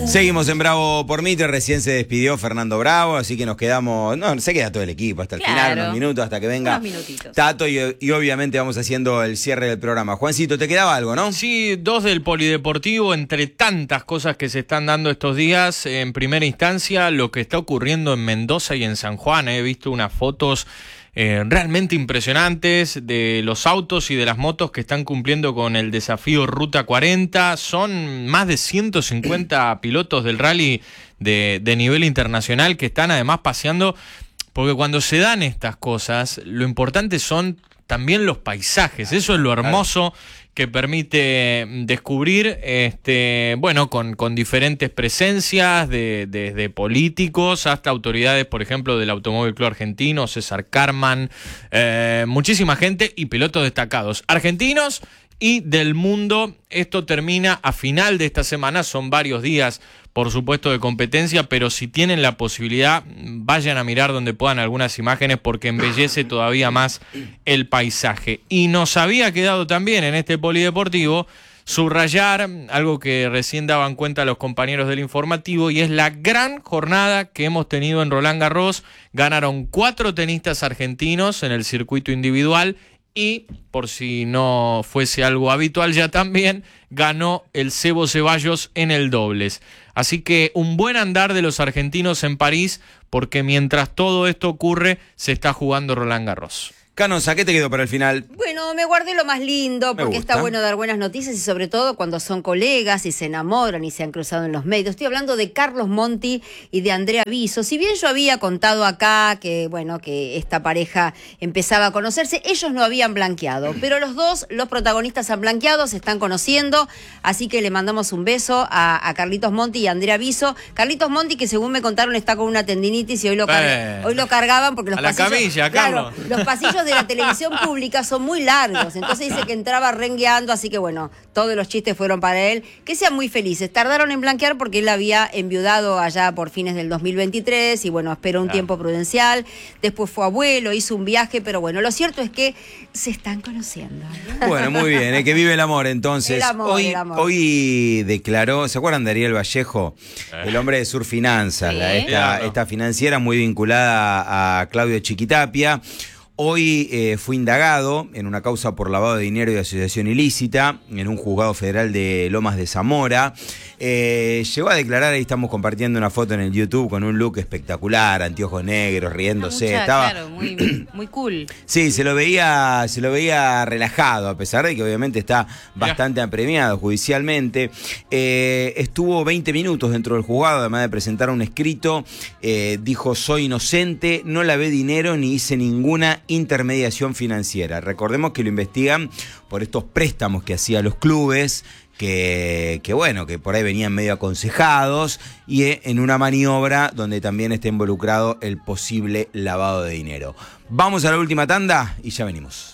Seguimos en Bravo por Mitre, recién se despidió Fernando Bravo, así que nos quedamos, no, se queda todo el equipo hasta el final, unos minutos, hasta que venga Tato y obviamente vamos haciendo el cierre del programa. Juancito, te quedaba algo, ¿no? Sí, 2 del Polideportivo, entre tantas cosas que se están dando estos días. En primera instancia, lo que está ocurriendo en Mendoza y en San Juan. He visto unas fotos realmente impresionantes de los autos y de las motos que están cumpliendo con el desafío Ruta 40. Son más de 150 pilotos del rally de nivel internacional que están además paseando, porque cuando se dan estas cosas, lo importante son también los paisajes. Eso es lo hermoso que permite descubrir, bueno, con diferentes presencias, desde políticos hasta autoridades, por ejemplo, del Automóvil Club Argentino, César Carman, muchísima gente y pilotos destacados argentinos y del mundo. Esto termina a final de esta semana, son varios días, por supuesto, de competencia, pero si tienen la posibilidad, vayan a mirar donde puedan algunas imágenes porque embellece todavía más el paisaje. Y nos había quedado también en este polideportivo subrayar algo que recién daban cuenta los compañeros del informativo, y es la gran jornada que hemos tenido en Roland Garros. Ganaron 4 tenistas argentinos en el circuito individual y, por si no fuese algo habitual ya también, ganó el Sebo Ceballos en el dobles. Así que un buen andar de los argentinos en París, porque mientras todo esto ocurre, se está jugando Roland Garros. Canosa, ¿qué te quedó para el final? Bueno, me guardé lo más lindo, porque está bueno dar buenas noticias y sobre todo cuando son colegas y se enamoran y se han cruzado en los medios. Estoy hablando de Carlos Monti y de Andrea Viso. Si bien yo había contado acá que, bueno, que esta pareja empezaba a conocerse, ellos no habían blanqueado, pero los dos, los protagonistas han blanqueado, se están conociendo, así que le mandamos un beso a Carlitos Monti y a Andrea Viso. Carlitos Monti, que según me contaron está con una tendinitis y hoy lo cargaban porque los pasillos... camilla, Carlos. Claro, los pasillos de la televisión pública son muy largos, entonces dice que entraba rengueando, así que bueno, todos los chistes fueron para él. Que sean muy felices. Tardaron en blanquear porque él había enviudado allá por fines del 2023 y bueno, esperó un tiempo prudencial, después fue abuelo, hizo un viaje, pero bueno, lo cierto es que se están conociendo. Bueno, muy bien, que vive el amor entonces. El amor. Hoy declaró, ¿se acuerdan de Ariel Vallejo? El hombre de Surfinanzas, esta financiera muy vinculada a Claudio Chiquitapia. Hoy fue indagado en una causa por lavado de dinero y asociación ilícita en un juzgado federal de Lomas de Zamora. Llegó a declarar, ahí estamos compartiendo una foto en el YouTube con un look espectacular, anteojos negros, riéndose. Estaba claro, muy cool. Sí, se lo veía relajado, a pesar de que obviamente está bastante apremiado judicialmente. Estuvo 20 minutos dentro del juzgado, además de presentar un escrito. Dijo: soy inocente, no lavé dinero ni hice ninguna intermediación financiera. Recordemos que lo investigan por estos préstamos que hacía a los clubes, que bueno, que por ahí venían medio aconsejados, y en una maniobra donde también está involucrado el posible lavado de dinero. Vamos a la última tanda y ya venimos.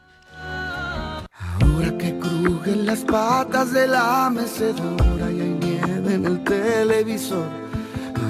Ahora que crujen las patas de la mecedora y hay nieve en el televisor,